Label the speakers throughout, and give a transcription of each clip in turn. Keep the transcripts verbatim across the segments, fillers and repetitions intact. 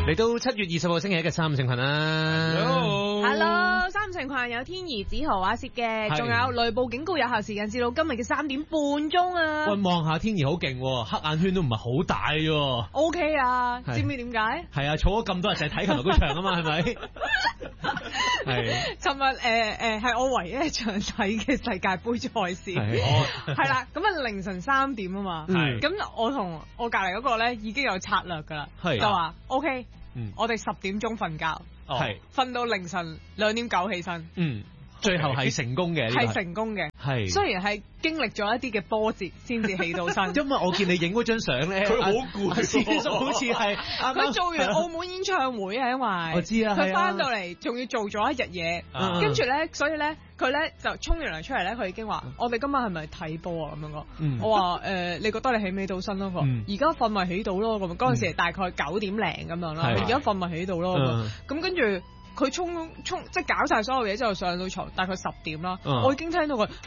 Speaker 1: 嚟到七月二十號星期一嘅三五成群啦
Speaker 2: ，Hello， 三五成群有天兒、子豪、阿薛嘅，仲有雷暴警告有效時間至到今日嘅三點半鐘啊！
Speaker 1: 喂，望下天兒好勁，黑眼圈都唔係好大啫。
Speaker 2: O K 啊，知唔知點解？係
Speaker 1: 啊，坐咗咁多日就係睇琴日嗰場啊嘛，係咪？
Speaker 2: 係。尋日誒誒係我唯一一場睇嘅世界盃賽事，係啦，咁啊凌晨三點啊嘛，咁我同我隔離嗰個咧已經有策略㗎啦，就話 O K。嗯、我哋十點鐘瞓覺，係瞓、哦、到凌晨兩點九起身，嗯，最後係成功嘅，係成功嘅，係雖然係經歷咗一啲嘅波折先至起到身。因為我見你影嗰張相咧，佢好攰，好似係佢做完澳門演唱會啊，因為我知啊，佢翻到嚟仲要做咗一日嘢，啊、跟住咧，所以咧。佢咧就沖完涼出嚟咧，佢已經話：我哋今晚係咪睇波啊？咁樣講，嗯、我話誒、呃，你覺得你起唔起到身咯？佢話：而家瞓咪起到咯。咁嗰陣時大概九點零咁樣啦，而家瞓咪起到咯。咁、嗯、跟住佢沖沖即係搞晒所有嘢之後上到床，大概十點啦，嗯、我已經聽到佢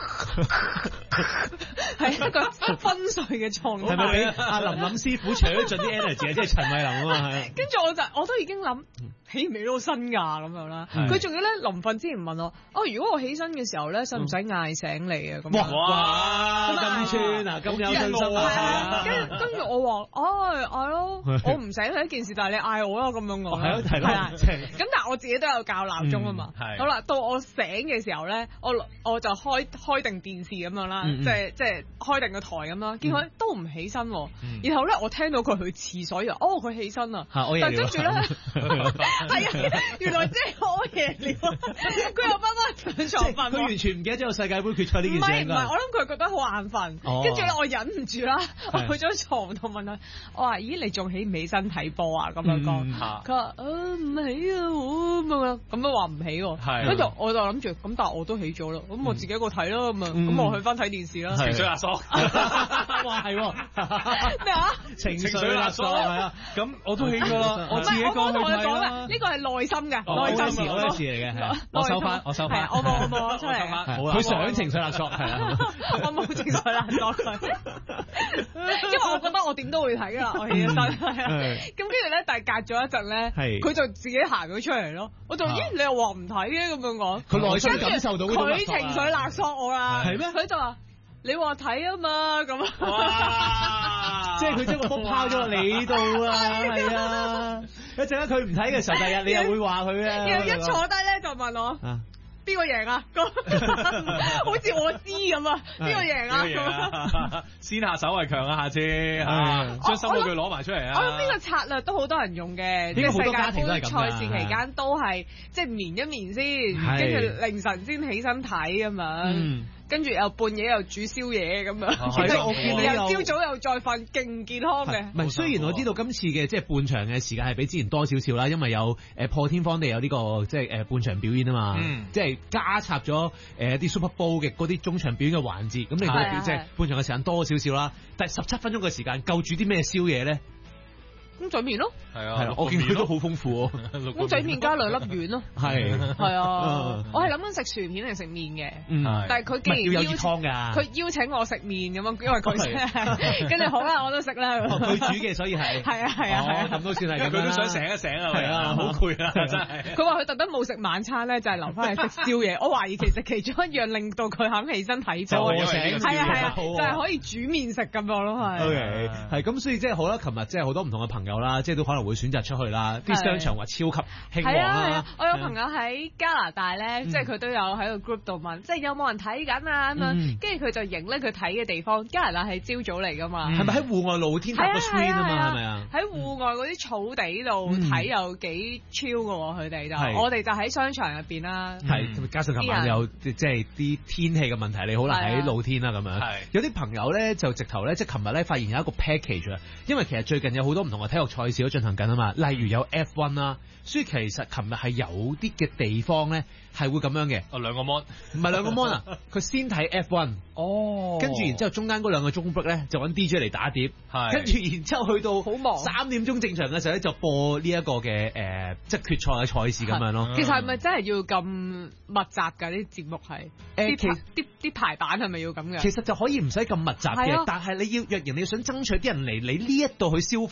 Speaker 2: 係一個昏睡嘅狀態。係咪俾阿林林師傅搶盡啲 energy 即係陳慧琳啊嘛？跟住我就我都已經諗。起唔起到身㗎咁樣啦，佢仲要咧臨瞓之前問我，哦，如果我起身嘅時候咧，使唔使嗌醒你啊？咁哇，咁串啊，咁有信心啊！跟跟住我話，哦，嗌咯，我唔醒係一件事，但係你嗌我啦咁樣我。係咯，係啦。咁但係我自己都有校鬧鐘啊嘛。係。好啦，到我醒嘅時候咧，我我就開開定電視咁樣啦，即係即係開定個台咁啦，見佢都唔起身，然後咧我聽到佢去廁所，又哦佢起身啦，但係跟住咧。係啊，原來即係我贏了，佢又翻翻上床瞓。佢完全唔記得咗個世界盃決賽呢件事。唔係唔係，我諗佢覺得好眼瞓，跟住咧我忍唔住啦，我去咗床度問佢，我話：咦，你仲起唔起身睇波啊？咁樣講，佢話：啊唔起啊，咁樣咁樣話唔起喎。跟住我就諗住，咁但係我都起咗咯，咁我自己一個睇咯，咁啊，咁我去翻睇電視啦。情緒勒索，哇係咩啊？情緒勒索係啊，咁我都起咗啦，我自己過去睇啦。呢個係內心嘅，內心好多事嚟嘅，係我收翻，我收翻，我冇我冇出嚟啊！佢想情緒勒索，係啊，我冇情緒勒索佢，因為我覺得我點都會睇噶啦，我起咗身，係啊，咁跟住咧，但係隔咗一陣咧，佢就自己行咗出嚟咯，我就咦，你又話唔睇嘅咁樣講，佢內心感受到佢情緒勒索我啦，係咩？佢就話你話睇啊嘛，咁啊，即係佢將個波拋咗落你度啊，係啊。一陣間佢唔睇嘅時候，第日你又會話佢啊！一坐低咧就問我邊個贏啊？好似我知咁啊！邊個贏啊？先下手為強啊！下次將心嗰句攞埋出嚟啊！我諗呢個策略都好多人用嘅，即係世界盃賽事期間都係即係眠一眠先，跟住凌晨先起身睇咁樣。跟住又半夜又煮宵夜咁樣，其實我見你又朝早又再瞓，勁唔健康嘅。唔係，雖然我知道今次嘅即係半場嘅時間係比之前多少少啦，因為有誒破天荒地有呢個即係誒半場表演啊嘛，即係加插咗誒啲 Super Bowl 嘅嗰啲中場表演嘅環節，咁令到即係半場嘅時間多少少啦。但係十七分鐘嘅時間夠煮啲咩宵夜咧？公仔麵咯，係啊，係啊，我見佢都好豐富喎。公仔麵加兩粒丸咯，係係啊，我係諗緊食薯片定食麵嘅，但係佢既然要湯㗎，佢邀請我食麵咁樣，因為佢跟住好啦，我都食啦。佢煮嘅，所以係係啊係啊係啊，咁都算係。佢都想醒一醒啊，係啊，好攰啊，真係。佢話佢特登冇食晚餐咧，就係留翻嚟食宵夜。我懷疑其實其中一樣令到佢肯起身睇波，係啊係啊，就係可以煮麵食咁樣咯，係。OK，係咁，所以即係好啦。琴日即係好多唔同嘅朋友啦，即係都可能會選擇出去啦。啲商場話超級興旺啦。我有朋友喺加拿大咧，即係佢都有喺個 group 度問，即係有冇人睇緊啊咁樣。跟住佢就影咧佢睇嘅地方。加拿大係朝早嚟噶嘛？係咪喺戶外露天搭個 screen 啊嘛？係咪啊？喺戶外嗰啲草地度睇又幾 chill 噶喎，佢哋就我哋就喺商場入邊啦。係加上琴晚有即係啲天氣嘅問題，你好難喺露天啦咁樣。係有啲朋友咧就直頭咧，即係琴日咧發現有一個 package 啊，因為其實最近有好多唔同嘅體育賽事都進行緊啊嘛，例如有 F 一 啦，所以其實琴日係有啲嘅地方咧係會咁樣嘅。哦，兩個 mon 唔係兩個 mon 啊，佢先睇 F 一，哦，跟住然之後中間嗰兩個鐘 break 咧就揾 D J 嚟打碟，係，跟住然之後去到好忙三點鐘正常嘅時候咧就播呢一個嘅誒即係決賽嘅賽事咁樣咯。其實係咪真係要咁密集㗎？啲節目係誒其啲啲排版係咪要咁嘅？其實就可以唔使咁密集嘅，但係你要若然你要想爭取啲人嚟你呢一度去消費嘅話咧，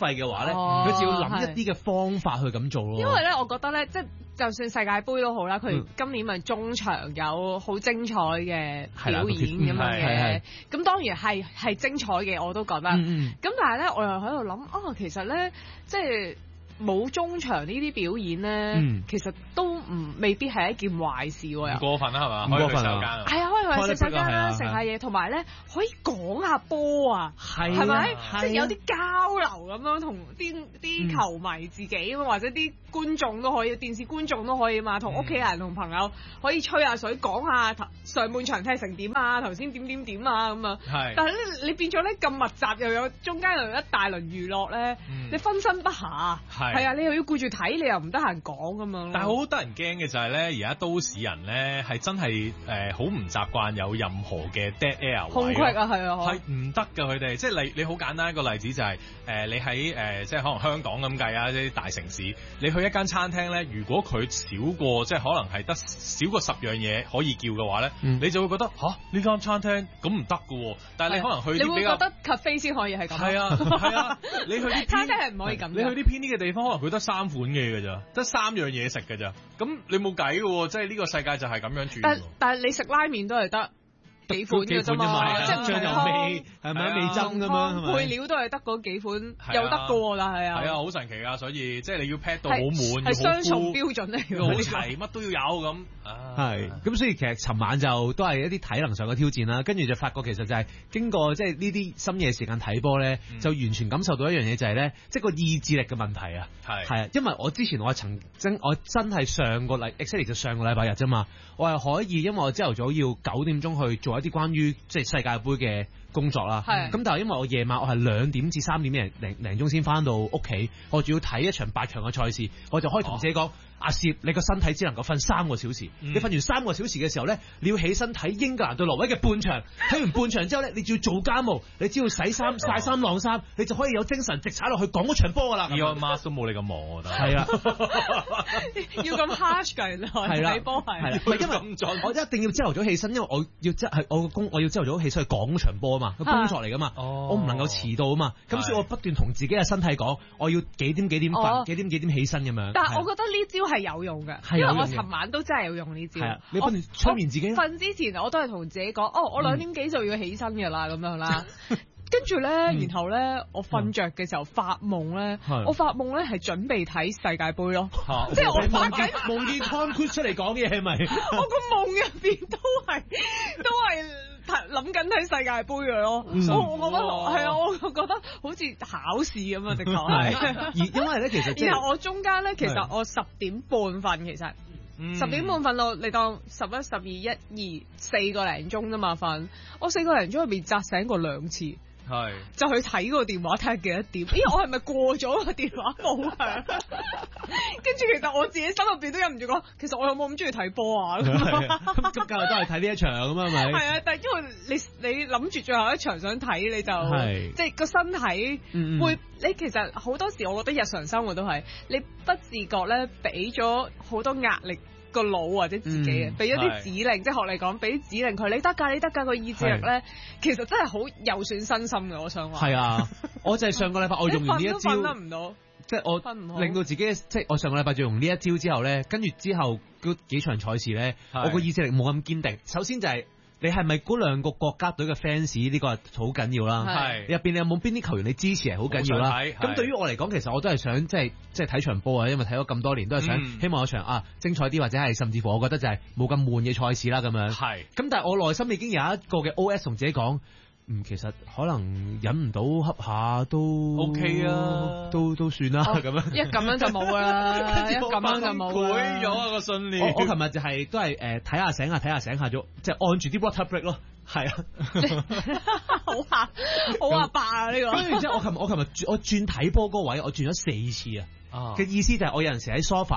Speaker 3: 咧，佢就要諗一啲嘅方法去咁做咯。
Speaker 2: 因為咧，我覺得咧，即係就算世界盃都好啦，佢今年咪中場有好精彩嘅表演咁樣嘅，咁當然係係精彩嘅，我都覺得。咁但係咧，我又喺度諗啊，其實咧，即係。冇中場呢啲表演咧，嗯、其實都唔未必係一件壞事喎。唔
Speaker 4: 過分啦，係嘛？
Speaker 3: 唔過分
Speaker 4: 啊！
Speaker 2: 係啊，可以去洗手間啦，食下嘢，同埋咧可以講下波啊，係咪？即係有啲交流咁樣，同啲啲球迷自己或者啲觀眾都可以，電視觀眾都可以嘛，同屋企人同朋友可以吹下水，講下上半場踢成點啊，頭先點點點啊咁啊。係。但係咧，你變咗咧咁密集，又有中間又有一大輪娛樂咧，嗯、你分身不暇。係。係啊，你又要顧住睇，你又唔得閒講咁樣。
Speaker 4: 但係好得人驚嘅就係咧，而家都市人咧係真係誒好唔習慣有任何嘅 dead air
Speaker 2: 空隙啊，係啊，
Speaker 4: 係唔得㗎佢哋。即係你你好簡單一個例子就係、是、誒、呃、你喺誒、呃、即係可能香港咁計啊，啲大城市，你去一間餐廳咧，如果佢少過即係可能係得少過十樣嘢可以叫嘅話咧，嗯、你就會覺得吓呢間餐廳咁唔得㗎喎。但係你可能去啲比較，
Speaker 2: 你會覺得 cafe 先可以係咁。
Speaker 4: 係啊係啊，你去啲
Speaker 2: 餐廳係唔可以咁。
Speaker 4: 你去啲偏啲嘅地方。可能佢得三款嘢㗎咋，得三樣嘢食㗎咋，咁你冇計㗎喎，即係呢個世界就係咁樣轉。
Speaker 2: 但但係你食拉麵都係得幾款嘅啫嘛，即係醬油味係咪味噌咁樣？配料都係得嗰幾款，又得㗎喎，但係啊，
Speaker 4: 係啊，好神奇啊！所以即係你要 pack 到好滿，
Speaker 2: 係雙重標準嚟嘅，
Speaker 4: 好齊乜都要有咁。
Speaker 3: 係咁，所以其實尋晚就都係一啲體能上嘅挑戰啦。跟住就發覺其實就係經過即係呢啲深夜時間睇波咧，就完全感受到一樣嘢就係咧，即係個意志力嘅問題啊。係係啊，因為我之前我係曾經我真係上個禮 exactly 就上個禮拜日啫嘛，我係可以因為我朝頭早要九點鐘去做一啲關於即係世界盃嘅工作啦。係咁，但係因為我夜晚我係兩點至三點零零零鐘先翻到屋企，我仲要睇一場八強嘅賽事，我就可以同自己講。阿攝，你個身體只能夠瞓三個小時。嗯、你瞓完三個小時嘅時候咧，你要起身睇英格蘭對挪威嘅半場。睇完半場之後咧，你就要做家務，你只要洗衫、曬衫、晾衫，你就可以有精神直踩落去講嗰場波噶啦。
Speaker 4: Elon Musk 都冇你咁忙，我覺得。
Speaker 3: 係啊，
Speaker 2: 要咁 harsh 㗎，原來睇波係。係啦，
Speaker 3: 唔係因為我一定要朝頭早起身，因為我要即係我個工，我要朝頭早起身去講嗰場波啊嘛，個工作嚟噶嘛。哦、我唔能夠遲到啊嘛。咁所以我不斷同自己嘅身體講，我要幾點幾點瞓，哦、幾點幾點起身咁樣。
Speaker 2: 但係我覺得呢招係有用嘅，因為我尋晚都真係有用呢招。
Speaker 3: 係啊，你不斷催眠自己。
Speaker 2: 瞓之前我都係同自己講，哦，我兩點幾就要起身㗎啦，咁樣啦。跟住咧，然後咧，我瞓着嘅時候發夢咧，我發夢咧係準備睇世界盃咯。即係我發緊
Speaker 3: 夢見 Tom Cruise 出嚟講嘢係咪？
Speaker 2: 我個夢入邊都係都係諗緊睇世界盃嘅咯。我我覺得係啊，我覺得好似考試咁啊，直頭係。
Speaker 3: 而因為咧，其實
Speaker 2: 然後我中間咧，其實我十點半瞓，其實。十點半瞓到，你當十一、十二、一、二四個零鐘啫嘛瞓，我四個零鐘入面扎醒過兩次，係是就去睇個電話睇下幾多點，咦我係咪過咗個電話冇響？跟住其實我自己心入邊都忍唔住講，其實我有冇咁中意睇波啊？
Speaker 3: 咁咁梗係都係睇呢一場咁啊咪？
Speaker 2: 係啊，但係因為你你諗住最後一場想睇，你就是即係個身體會，嗯、你其實好多時我覺得日常生活都係你不自覺咧俾咗好多壓力。個腦或者自己嘅，俾咗啲指令，即係學你講，俾啲指令佢，你得㗎，你得㗎，個意志力咧，其實真係好有損身心嘅。我想話係
Speaker 3: 啊，我就係上個禮拜我用完呢一招，
Speaker 2: 瞓得唔到，
Speaker 3: 即係我令到自己，即係我上個禮拜就用呢一招之後咧，跟住之後嗰幾場賽事咧，我個意志力冇咁堅定。首先就係。你係咪嗰兩個國家隊嘅 fans 呢個係好緊要啦？係入邊你有冇邊啲球員你支持係好緊要啦？咁對於我嚟講，其實我都係想即係即係睇場波啊，因為睇咗咁多年都係想、嗯、希望有場啊精彩啲，或者係甚至乎我覺得就係冇咁悶嘅賽事啦咁樣。係咁，但係我內心已經有一個嘅 O S 同自己講。嗯，其實可能忍唔到恰下都 OK 啊，都都算啦咁樣。一咁樣就冇啦，一咁樣就冇。
Speaker 4: 攰咗個信念。
Speaker 3: 我我琴日就係都係誒睇下醒下睇下醒下咗，即係按住啲 water break 咯。係啊，
Speaker 2: 好下好阿伯啊呢個。
Speaker 3: 跟住之後，我琴我琴日我轉睇波嗰位，我轉咗四次啊。嘅意思就係我有陣時喺 sofa。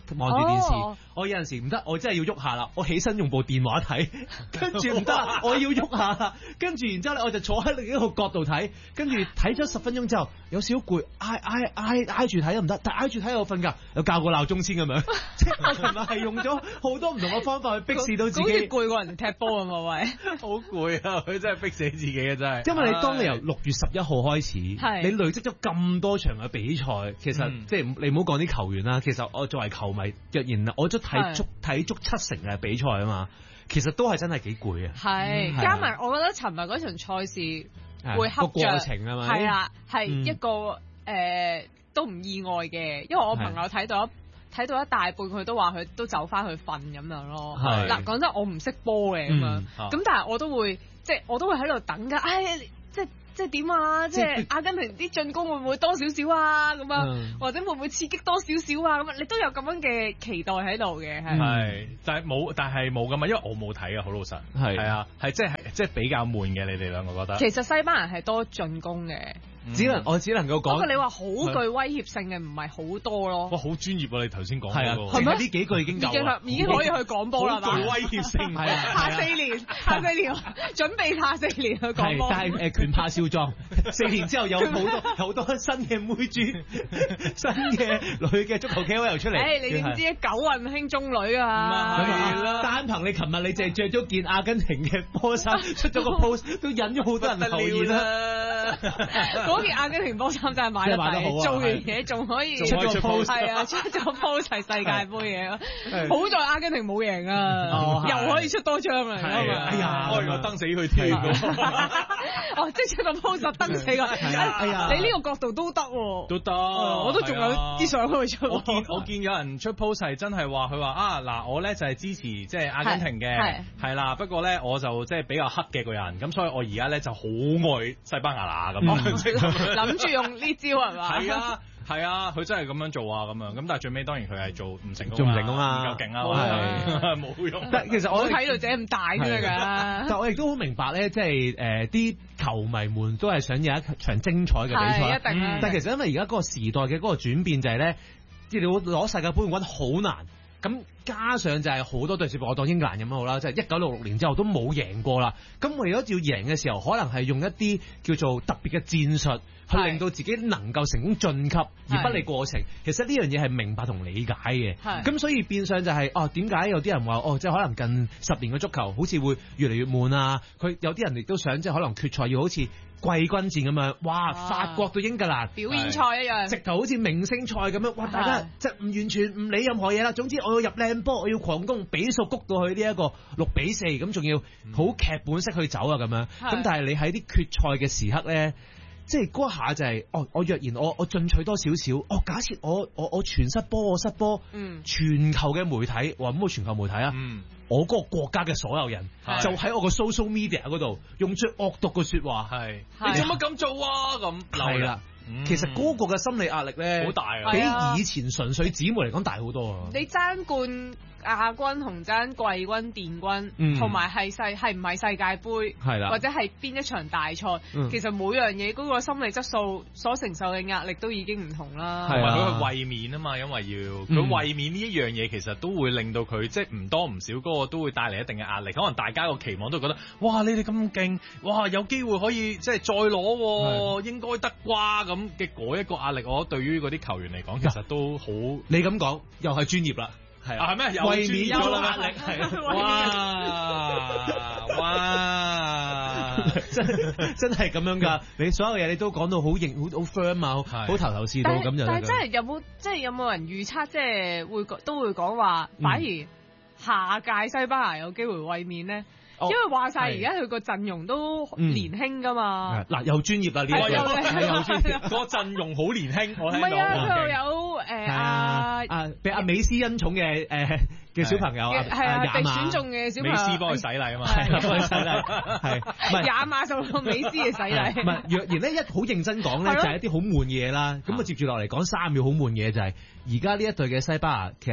Speaker 3: 望住電視。
Speaker 2: 哦、
Speaker 3: 我有陣時唔得，我真係要喐下啦，我起身用部電話睇，跟住唔得，我要喐下啦，跟住然之後咧我就坐喺另一個角度睇，跟住睇咗十分鐘之後有少少攰，挨挨挨挨住睇都唔得，但挨住睇又瞓覺，又校個鬧鐘先咁樣，即係我琴日係用咗好多唔同嘅方法去逼使到自己。
Speaker 2: 好似攰過人哋踢波咁啊喂！
Speaker 4: 好攰啊！佢真係逼死自己啊！真係。
Speaker 3: 因為你當你由六月十一號開始，你累積咗咁多場嘅比賽，其實、嗯、即係你唔好講啲球員啦，其實我作為球迷，若然我都睇足睇足七成嘅比賽啊嘛，其實都係真係幾攰啊。
Speaker 2: 係、嗯、加埋，我覺得尋日嗰場賽事會恰着，個過程係咪？係啊，係一個誒、嗯呃、都唔意外嘅，因為我朋友睇到一睇到一大半，佢都話佢都走翻去瞓咁樣咯。嗱，講真，我唔識波嘅咁樣，咁、嗯、但係我都會即係我都會喺度等㗎。唉、哎，即係。即係點啊！即係阿根廷啲進攻會唔會多少少啊？咁啊、嗯，或者會唔會刺激多少少啊？咁啊，你都有咁樣嘅期待喺度嘅，係。係，但係冇，但係冇㗎嘛，因為我冇睇啊，好老實。係係啊，係即係即係比較悶嘅，你哋兩個覺得？其實西班牙係多進攻嘅。
Speaker 3: 只能我只能夠講，
Speaker 2: 不過你話好具威脅性嘅唔係好多咯。
Speaker 4: 哇，好專業啊！你頭先講
Speaker 3: 係啊，係咪呢幾句已經夠啦？
Speaker 2: 已經可以去講波啦嘛。
Speaker 4: 好具威脅性係啊！
Speaker 2: 下四年，下四年準備下四年去講波。
Speaker 3: 但係誒拳怕少壯，四年之後有好多好多新嘅妹豬、新嘅女嘅足球 K O L 出嚟。
Speaker 2: 誒，你點知九運興中女啊？
Speaker 3: 係啦，單憑你琴日你淨係着咗件阿根廷嘅波衫，出咗個 post 都引咗好多人留言啦。
Speaker 2: 嗰件阿根廷波衫真係買得抵，做完嘢仲可以
Speaker 3: 出咗 post，
Speaker 2: 係啊，出咗 post 係世界盃嘢咯。好在阿根廷冇贏啊，又可以出多張啦。
Speaker 3: 哎呀，
Speaker 4: 我我登死佢添。
Speaker 2: 哦，即係出個 post 登死佢。哎呀，你呢個角度都得喎，
Speaker 4: 都得，
Speaker 2: 我都仲有啲相可以出。
Speaker 4: 我見我見有人出 post 係真係話佢話啊嗱，我咧就係支持即係阿根廷嘅，係啦，不過咧我就即係比較黑嘅個人，咁所以我而家咧就好愛西班牙啦咁。
Speaker 2: 諗住用呢招係嘛？
Speaker 4: 係啊，係啊，佢真係咁樣做啊，咁樣咁，但係最尾當然佢係做唔成功，
Speaker 3: 做唔成功啊，
Speaker 4: 唔夠勁啊，冇用。
Speaker 3: 但其實我
Speaker 2: 睇到自己咁大㗎㗎。
Speaker 3: 但我亦都好明白咧，即係誒啲球迷們都係想有一場精彩嘅比賽。
Speaker 2: 一定、嗯、
Speaker 3: 但係其實因為而家嗰個時代嘅嗰個轉變就係咧，即係你攞世界盃冠軍好難。咁加上就係好多隊接我當英格蘭咁好啦，即係一九六六年之後都冇贏過啦。咁為咗要贏嘅時候，可能係用一啲叫做特別嘅戰術，去令到自己能夠成功晉級，而不利過程。其實呢樣嘢係明白同理解嘅。咁所以變相就係、是、哦，點解有啲人話哦，即係可能近十年嘅足球好似會越嚟越悶啊？佢有啲人亦都想即係可能決賽要好似季軍戰咁樣，哇！法國對英格蘭
Speaker 2: 表演賽一樣，
Speaker 3: 直頭好似明星賽咁樣，哇！大家即係唔完全唔理任何嘢啦。總之我要入靚波，我要狂攻，比數谷到去呢一個六比四，咁仲要好劇本式去走啊咁樣。咁但係你喺啲決賽嘅時刻咧，即係嗰下就係、是、哦，我若然我我進取多少少，哦，假設我我我全失波，我失波，嗯，全球嘅媒體話冇全球媒體啊，嗯，我嗰個國家嘅所有人就喺我個 social media 嗰度用最惡毒嘅說話，係
Speaker 4: 你做乜咁做啊？咁
Speaker 3: 係啦。其實嗰個嘅心理壓力咧，好大啊，比以前純粹姊妹嚟講大好多啊！
Speaker 2: 你爭冠亞軍同爭季軍殿軍，同埋係世係唔係世界盃，係啦，或者係邊一場大賽，嗯、其實每樣嘢嗰個心理質素所承受嘅壓力都已經唔同啦。
Speaker 4: 同埋佢衛冕啊嘛，因為要佢衛冕呢一樣嘢，其實都會令到佢即係唔多唔少嗰個都會帶嚟一定嘅壓力。可能大家個期望都覺得，哇！你哋咁勁，哇！有機會可以即係再攞，應該得啩咁嘅嗰一個壓力，我覺得對於嗰啲球員嚟講，其實都好。
Speaker 3: 你咁講又係專業啦。係啊，係咩？衛冕有壓力，係哇哇，真真係咁樣㗎！你所有嘢你都講到好認好好 firm 啊，好頭頭是道咁就。
Speaker 2: 但係真係有冇即係有冇人預測即係會都會講話，反而下屆西班牙有機會衛冕呢？因為話晒而家佢個陣容都年輕㗎嘛。嗱，
Speaker 3: 又專業啦呢個，
Speaker 2: 係
Speaker 3: 又專業，
Speaker 4: 個陣容好年輕。我聽到。
Speaker 2: 唔係啊，佢又有誒阿
Speaker 3: 啊，俾阿美斯恩寵嘅誒嘅小朋友啊，
Speaker 2: 係啊，被選中嘅小朋友，
Speaker 4: 美斯幫佢洗禮啊嘛，
Speaker 3: 係幫佢洗禮，係唔係？
Speaker 2: 亞馬做個美斯嘅洗禮。
Speaker 3: 唔係，若然咧一好認真講咧，就係一啲好悶嘅嘢啦。咁啊接住落嚟講三秒好悶嘅嘢就係而家呢一隊嘅西班牙，其實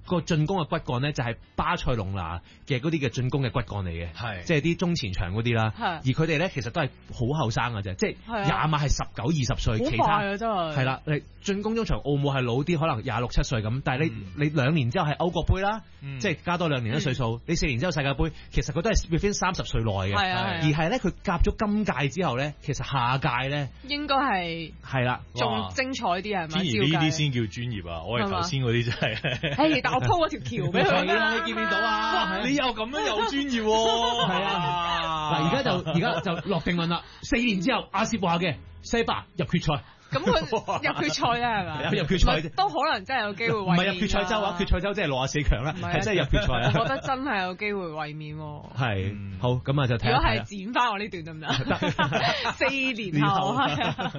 Speaker 3: 個進攻嘅骨幹咧就係巴塞隆拿嘅嗰啲嘅進攻嘅骨幹嚟嘅，
Speaker 4: 係
Speaker 3: 即係啲中前場嗰啲啦。而佢哋咧其實都係好後生嘅啫，即係廿碼係十九二十歲，其他係啦，你進攻中場奧姆係老啲，可能廿六七歲咁，但係你、嗯、你兩年之後係歐國杯啦，嗯、即係加多兩年嘅歲數，嗯、你四年之後世界盃，其實佢都係 within 三十歲內嘅，而係咧佢夾咗今屆之後咧，其實下屆咧
Speaker 2: 應該係
Speaker 3: 係啦，
Speaker 2: 仲精彩啲係咪？
Speaker 4: 專業呢啲先叫專業啊！我哋頭先嗰啲真係，
Speaker 2: 誒，但我鋪嗰條橋俾佢啦，
Speaker 3: 你見唔見到啊？
Speaker 4: 你又咁樣又專業喎，
Speaker 3: 係啊！嗱，而家就而家就落定論啦，四年之後阿薛話嘅西班牙入決賽。
Speaker 2: 咁佢入決賽咧係咪？
Speaker 3: 入決賽
Speaker 2: 都可能真係有機會衛冕。
Speaker 3: 唔係入決賽周啊，決賽周即係六十四強啦，係真係入決賽啊！
Speaker 2: 我覺得真係有機會衛冕喎。
Speaker 3: 係好，咁啊就睇。
Speaker 2: 如果係剪翻我呢段得唔得？四年後係啊。